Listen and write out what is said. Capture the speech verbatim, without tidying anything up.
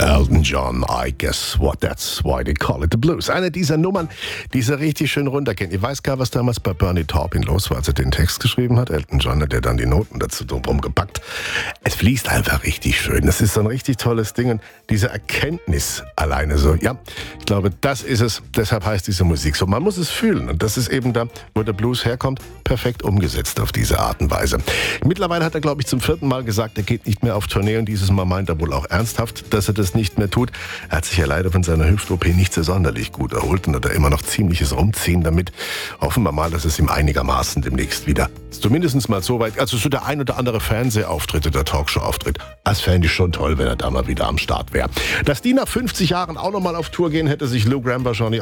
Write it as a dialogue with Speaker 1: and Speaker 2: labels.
Speaker 1: Elton John, I guess what that's why they call it the blues. Eine dieser Nummern, die so richtig schön runterkennt. Ich weiß gar, was damals bei Bernie Taupin los war, als er den Text geschrieben hat. Elton John hat ja dann die Noten dazu drum gepackt. Es fließt einfach richtig schön. Das ist so ein richtig tolles Ding. Und diese Erkenntnis alleine so, ja, ich glaube, das ist es. Deshalb heißt diese Musik so. Man muss es fühlen. Und das ist eben da, wo der Blues herkommt, perfekt umgesetzt auf diese Art und Weise. Mittlerweile hat er, glaube ich, zum vierten Mal gesagt, er geht nicht mehr auf Tournee. Und dieses Mal meint er wohl auch ernsthaft, dass er das nicht mehr tut. Er hat sich ja leider von seiner Hüft-O P nicht so sonderlich gut erholt und hat da immer noch ziemliches Rumziehen damit. Hoffen wir mal, dass es ihm einigermaßen demnächst wieder, zumindest mal so weit, also so der ein oder andere Fernsehauftritt oder Talkshow-Auftritt, das fände ich schon toll, wenn er da mal wieder am Start wäre. Dass die nach fünfzig Jahren auch nochmal auf Tour gehen, hätte sich Lou Gramm wahrscheinlich